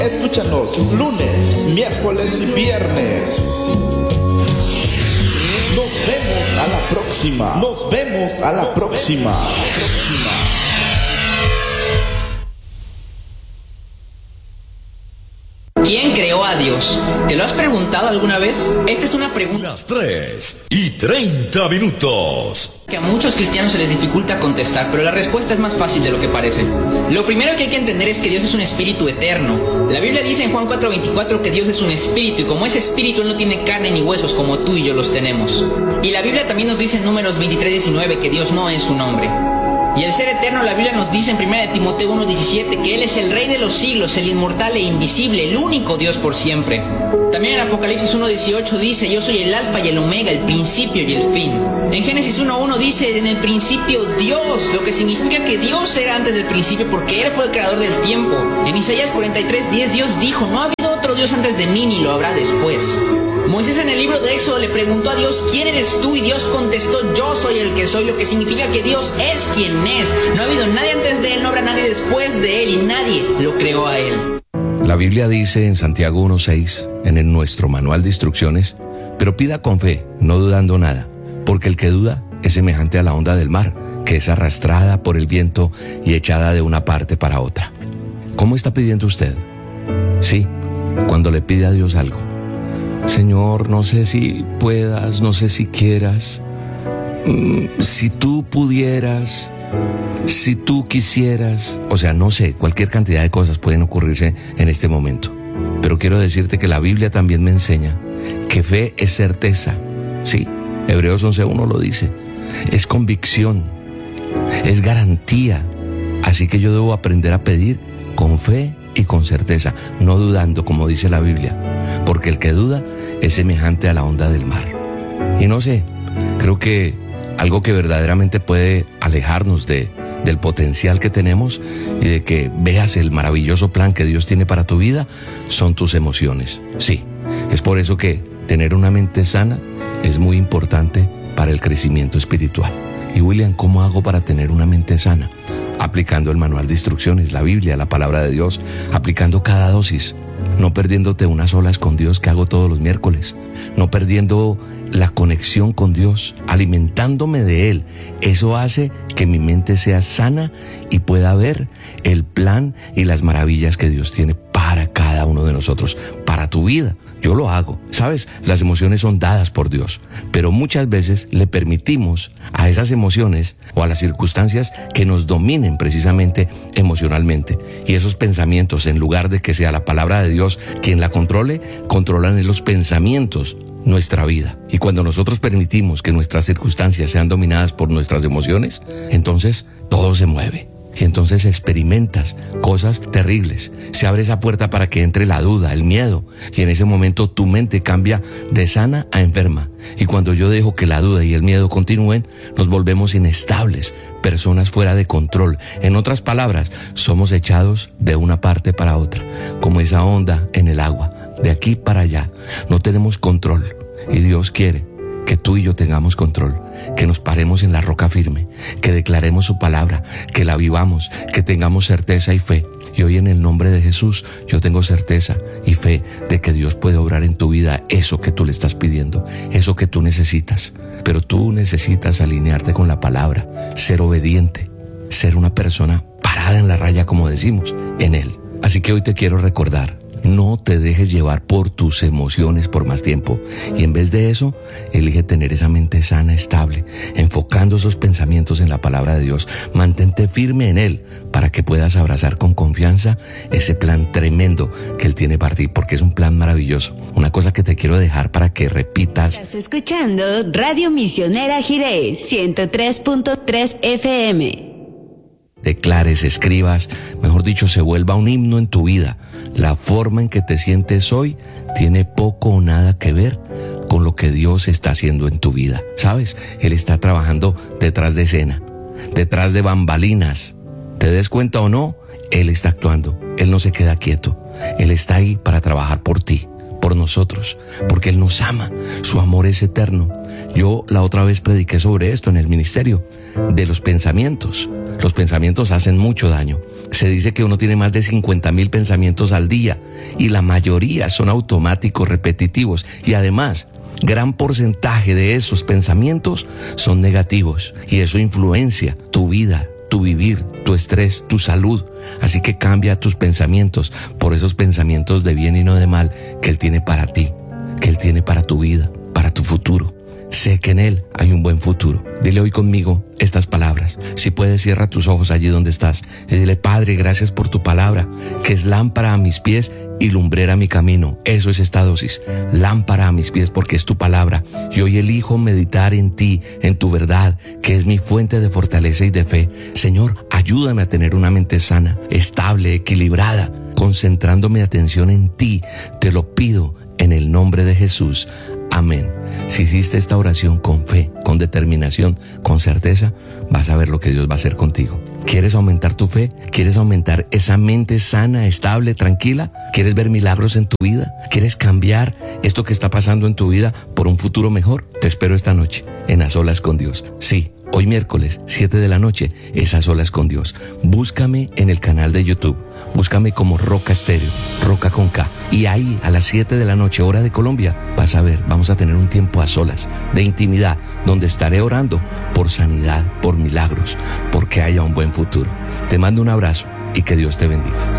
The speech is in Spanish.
Escúchanos lunes, miércoles y viernes. Nos vemos a la próxima. Nos vemos a la próxima. ¿Quién creó a Dios? ¿Te lo has preguntado alguna vez? Esta es una pregunta. Las 3:30. Que a muchos cristianos se les dificulta contestar, pero la respuesta es más fácil de lo que parece. Lo primero que hay que entender es que Dios es un espíritu eterno. La Biblia dice en Juan 4:24 que Dios es un espíritu, y como es espíritu, Él no tiene carne ni huesos como tú y yo los tenemos. Y la Biblia también nos dice en Números 23:19 que Dios no es un hombre. Y el ser eterno, la Biblia nos dice en 1 Timoteo 1:17 que Él es el Rey de los siglos, el inmortal e invisible, el único Dios por siempre. También en Apocalipsis 1:18 dice: yo soy el alfa y el omega, el principio y el fin. En Génesis 1:1 dice: en el principio Dios, lo que significa que Dios era antes del principio porque Él fue el creador del tiempo. En Isaías 43:10 Dios dijo: no ha habido otro Dios antes de mí ni lo habrá después. Moisés en el libro de Éxodo le preguntó a Dios: ¿quién eres tú? Y Dios contestó: yo soy el que soy, lo que significa que Dios es quien es. No ha habido nadie antes de Él, no habrá nadie después de Él, y nadie lo creó a Él. La Biblia dice en Santiago 1:6, en nuestro manual de instrucciones: pero pida con fe, no dudando nada, porque el que duda es semejante a la onda del mar, que es arrastrada por el viento y echada de una parte para otra. ¿Cómo está pidiendo usted? Sí, cuando le pide a Dios algo: Señor, no sé si puedas, no sé si quieras, si tú pudieras, si tú quisieras, o sea, no sé, cualquier cantidad de cosas pueden ocurrirse en este momento. Pero quiero decirte que la Biblia también me enseña que fe es certeza. Sí, Hebreos 11:1 lo dice. Es convicción, es garantía. Así que yo debo aprender a pedir con fe y con certeza, no dudando, como dice la Biblia, porque el que duda es semejante a la onda del mar. Y no sé, creo que algo que verdaderamente puede alejarnos del potencial que tenemos y de que veas el maravilloso plan que Dios tiene para tu vida son tus emociones. Sí, es por eso que tener una mente sana es muy importante para el crecimiento espiritual. Y William, ¿cómo hago para tener una mente sana? Aplicando el manual de instrucciones, la Biblia, la palabra de Dios, aplicando cada dosis, no perdiéndote unas solas con Dios que hago todos los miércoles, no perdiendo la conexión con Dios, alimentándome de Él. Eso hace que mi mente sea sana y pueda ver el plan y las maravillas que Dios tiene para cada uno de nosotros, para tu vida. Yo lo hago. ¿Sabes? Las emociones son dadas por Dios, pero muchas veces le permitimos a esas emociones o a las circunstancias que nos dominen precisamente emocionalmente. Y esos pensamientos, en lugar de que sea la palabra de Dios quien la controle, controlan en los pensamientos nuestra vida. Y cuando nosotros permitimos que nuestras circunstancias sean dominadas por nuestras emociones, entonces todo se mueve. Y entonces experimentas cosas terribles. Se abre esa puerta para que entre la duda, el miedo. Y en ese momento tu mente cambia de sana a enferma. Y cuando yo dejo que la duda y el miedo continúen, nos volvemos inestables, personas fuera de control. En otras palabras, somos echados de una parte para otra, como esa onda en el agua, de aquí para allá. No tenemos control. Y Dios quiere que tú y yo tengamos control, que nos paremos en la roca firme, que declaremos su palabra, que la vivamos, que tengamos certeza y fe. Y hoy en el nombre de Jesús yo tengo certeza y fe de que Dios puede obrar en tu vida eso que tú le estás pidiendo, eso que tú necesitas. Pero tú necesitas alinearte con la palabra, ser obediente, ser una persona parada en la raya, como decimos, en Él. Así que hoy te quiero recordar: no te dejes llevar por tus emociones por más tiempo. Y en vez de eso, elige tener esa mente sana, estable, enfocando esos pensamientos en la palabra de Dios. Mantente firme en Él para que puedas abrazar con confianza ese plan tremendo que Él tiene para ti, porque es un plan maravilloso. Una cosa que te quiero dejar para que repitas. Estás escuchando Radio Misionera Jiré 103.3 FM. Declares, escribas, mejor dicho, se vuelva un himno en tu vida. La forma en que te sientes hoy tiene poco o nada que ver con lo que Dios está haciendo en tu vida. ¿Sabes? Él está trabajando detrás de escena, detrás de bambalinas. ¿Te des cuenta o no? Él está actuando. Él no se queda quieto. Él está ahí para trabajar por ti, por nosotros, porque Él nos ama. Su amor es eterno. Yo la otra vez prediqué sobre esto en el ministerio, de los pensamientos. Los pensamientos hacen mucho daño. Se dice que uno tiene más de 50,000 pensamientos al día y la mayoría son automáticos, repetitivos, y además gran porcentaje de esos pensamientos son negativos y eso influencia tu vida, tu vivir, tu estrés, tu salud. Así que cambia tus pensamientos por esos pensamientos de bien y no de mal que Él tiene para ti, que Él tiene para tu vida, para tu futuro. Sé que en Él hay un buen futuro. Dile hoy conmigo estas palabras. Si puedes, cierra tus ojos allí donde estás y dile: Padre, gracias por tu palabra, que es lámpara a mis pies y lumbrera a mi camino. Eso es esta dosis. Lámpara a mis pies, porque es tu palabra. Y hoy elijo meditar en ti, en tu verdad, que es mi fuente de fortaleza y de fe. Señor, ayúdame a tener una mente sana, estable, equilibrada, concentrando mi atención en ti. Te lo pido en el nombre de Jesús. Amén. Si hiciste esta oración con fe, con determinación, con certeza, vas a ver lo que Dios va a hacer contigo. ¿Quieres aumentar tu fe? ¿Quieres aumentar esa mente sana, estable, tranquila? ¿Quieres ver milagros en tu vida? ¿Quieres cambiar esto que está pasando en tu vida por un futuro mejor? Te espero esta noche en A Solas con Dios. Sí, hoy miércoles, 7 de la noche, es A Solas con Dios. Búscame en el canal de YouTube. Búscame como Roca Estéreo, Roca con K. Y ahí a las 7 de la noche, hora de Colombia, vas a ver, vamos a tener un tiempo a solas, de intimidad, donde estaré orando por sanidad, por milagros, porque haya un buen futuro. Te mando un abrazo y que Dios te bendiga.